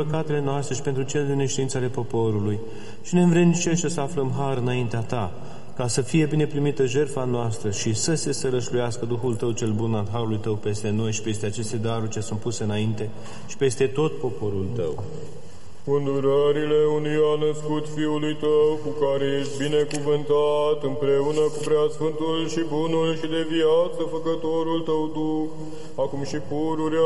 păcatele noastre și pentru cele de neștiință ale poporului. Și ne învrednicește să aflăm har înaintea Ta, ca să fie bine primită jertfa noastră și să se sărășluiască Duhul Tău cel bun al harului Tău peste noi și peste aceste daruri ce sunt puse înainte și peste tot poporul Tău. Îndurările unui a născut Fiului Tău, cu care ești binecuvântat, împreună cu preasfântul și bunul și de viață făcătorul Tău Duh, acum și pururea